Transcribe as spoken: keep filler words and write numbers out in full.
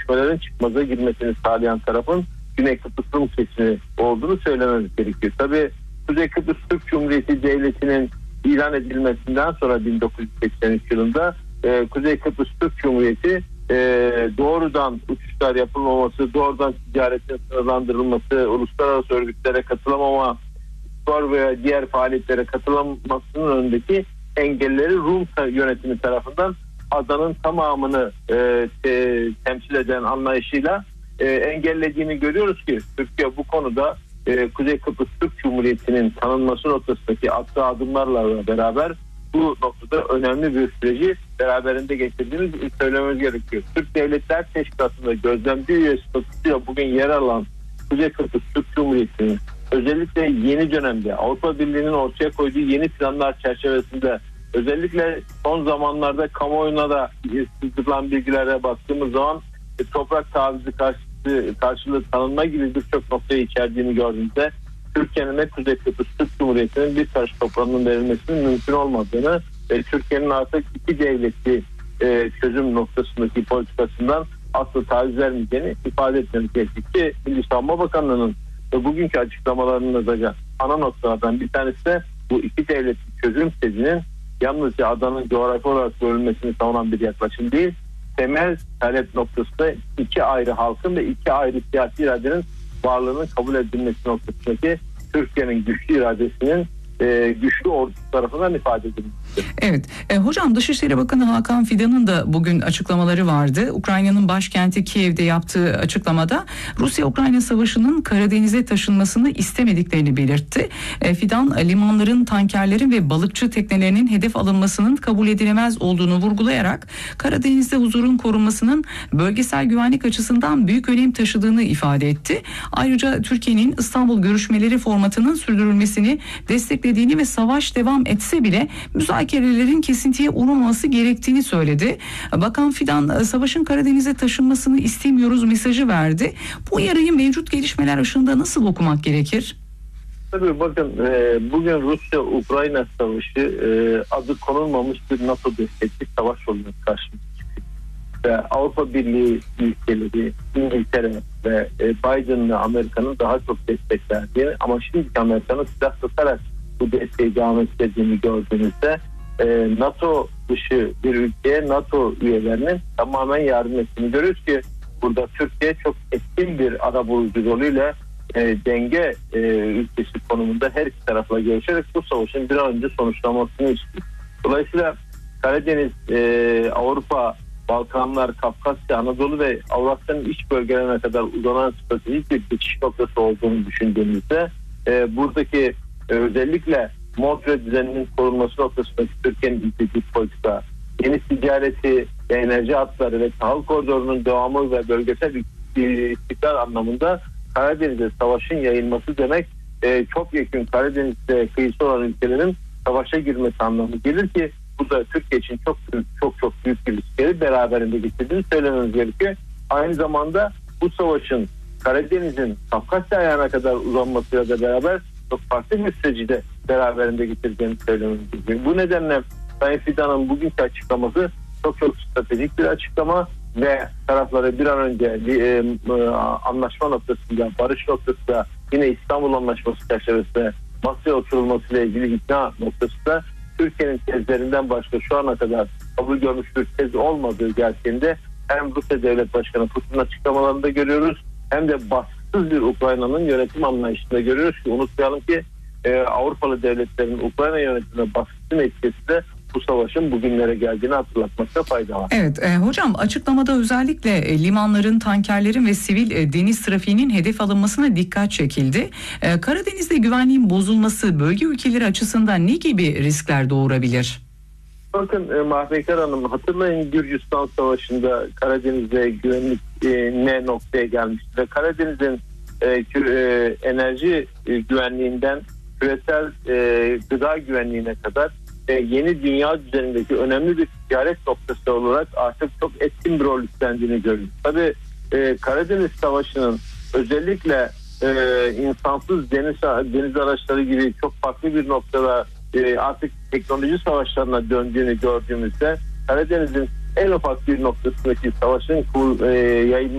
gelişmelerin çıkmaza girmesini sağlayan tarafın Güney Kıbrıs Rum kesimi olduğunu söylememiz gerekiyor. Tabii Kuzey Kıbrıs Türk Cumhuriyeti Devleti'nin ilan edilmesinden sonra bin dokuz yüz seksen üç yılında e, Kuzey Kıbrıs Türk Cumhuriyeti e, doğrudan uçuşlar yapılmaması, doğrudan ticaretin sınırlandırılması, uluslararası örgütlere katılamama, spor veya diğer faaliyetlere katılamamasının önündeki engelleri Rum yönetimi tarafından adanın tamamını e, te, temsil eden anlayışıyla e, engellediğini görüyoruz ki Türkiye bu konuda e, Kuzey Kıbrıs Türk Cumhuriyeti'nin tanınması noktasındaki attığı adımlarla beraber bu noktada önemli bir süreci beraberinde getirdiğini söylememiz gerekiyor. Türk Devletler Teşkilatı'nda gözlemci üye statüsüyle bugün yer alan Kuzey Kıbrıs Türk Cumhuriyeti'nin özellikle yeni dönemde Avrupa Birliği'nin ortaya koyduğu yeni planlar çerçevesinde özellikle son zamanlarda kamuoyuna da sızdırılan bilgilere baktığımız zaman e, toprak tavizi karşılığı, karşılığı tanınma gibi birçok noktayı içerdiğini gördüğümüzde Türkiye'nin ve Kuzey Kıbrıs Türk Cumhuriyeti'nin bir karış toprağının verilmesinin mümkün olmadığını ve Türkiye'nin artık iki devletli e, çözüm noktasındaki politikasından asla taviz vermeyeceğini ifade etmemiz gerekir ki Milli Savunma Bakanlığı'nın ve bugünkü açıklamalarının da ana noktalardan bir tanesi de bu iki devletli çözüm tezinin yalnızca adanın coğrafi olarak bölünmesini savunan bir yaklaşım değil, temel talep noktasında iki ayrı halkın ve iki ayrı siyasi iradenin varlığının kabul edilmesi noktasındaki Türkiye'nin güçlü iradesinin e, güçlü ordusu tarafından ifade edilmiştir. Evet. E, hocam Dışişleri Bakanı Hakan Fidan'ın da bugün açıklamaları vardı. Ukrayna'nın başkenti Kiev'de yaptığı açıklamada Rusya-Ukrayna savaşının Karadeniz'e taşınmasını istemediklerini belirtti. E, Fidan limanların, tankerlerin ve balıkçı teknelerinin hedef alınmasının kabul edilemez olduğunu vurgulayarak Karadeniz'de huzurun korunmasının bölgesel güvenlik açısından büyük önem taşıdığını ifade etti. Ayrıca Türkiye'nin İstanbul görüşmeleri formatının sürdürülmesini desteklediğini ve savaş devam etse bile müzakerelerin kesintiye uğramaması gerektiğini söyledi. Bakan Fidan savaşın Karadeniz'e taşınmasını istemiyoruz mesajı verdi. Bu uyarıyı mevcut gelişmeler ışığında nasıl okumak gerekir? Tabii bakın bugün Rusya-Ukrayna savaşı adı konulmamış bir NATO destekli savaş olarak karşımıza çıkıyor. Ve Avrupa Birliği ülkeleri, İngiltere ve Biden ve Amerika'nın daha çok destek verdiğini ama şimdiki Amerika'nın silah tutarak bu desteği devam ettirdiğini gördüğünüzde e, NATO dışı bir ülkeye NATO üyelerinin tamamen yardım ettiğini görüyoruz ki burada Türkiye çok etkin bir arabulucu rolüyle e, denge e, ülkesi konumunda her iki tarafla görüşerek bu savaşın bir an önce sonuçlanmasını istiyor. Dolayısıyla Karadeniz, e, Avrupa, Balkanlar, Kafkasya, Anadolu ve Avrasya'nın iç bölgelerine kadar uzanan stratejik bir geçiş noktası olduğunu düşündüğümüzde e, buradaki e, özellikle Montreux düzeninin korunması noktasındaki Türkiye'nin izlediği politika, yeni ticareti ve enerji hatları ve tahıl koridorunun devamı ve bölgesel istikrar anlamında Karadeniz'de savaşın yayılması demek e, çok yakın Karadeniz'de kıyısı olan ülkelerin savaşa girmesi anlamı gelir ki bu da Türkiye için çok çok çok büyük bir riskleri beraberinde getirdiğini söylememiz gerekiyor. Aynı zamanda bu savaşın Karadeniz'in Kafkasya ayağına kadar uzanmasıyla da beraber çok farklı bir süreci de beraberinde getirdiğini söylememiz gerekiyor. Bu nedenle Sayın Fidan'ın bugünkü açıklaması çok çok stratejik bir açıklama ve tarafları bir an önce bir e, e, anlaşma noktasında, barış noktasında, yine İstanbul Anlaşması çerçevesinde masaya oturulmasıyla ilgili ikna noktasında Türkiye'nin tezlerinden başka şu ana kadar kabul görmüş bir tez olmadığı gerçeğinde hem Rusya Devlet Başkanı Putin'in açıklamalarında görüyoruz hem de baskısız bir Ukrayna'nın yönetim anlayışında görüyoruz ki unutmayalım ki e, Avrupalı devletlerin Ukrayna yönetimine baskısının etkisi de bu savaşın bugünlere geldiğini hatırlatmakta fayda var. Evet e, hocam açıklamada özellikle e, limanların, tankerlerin ve sivil e, deniz trafiğinin hedef alınmasına dikkat çekildi. E, Karadeniz'de güvenliğin bozulması bölge ülkeleri açısından ne gibi riskler doğurabilir? Bakın e, Mahpekar Hanım hatırlayın Gürcistan Savaşı'nda Karadeniz'de güvenlik e, ne noktaya gelmişti ve Karadeniz'in e, e, enerji e, güvenliğinden küresel e, gıda güvenliğine kadar e, yeni dünya düzenindeki önemli bir ticaret noktası olarak artık çok etkin bir rol üstlendiğini görüyoruz. Tabii e, Karadeniz Savaşı'nın özellikle e, insansız deniz deniz araçları gibi çok farklı bir noktada e, artık teknoloji savaşlarına döndüğünü gördüğümüzde Karadeniz'in en ufak bir noktasındaki savaşın e, yayılması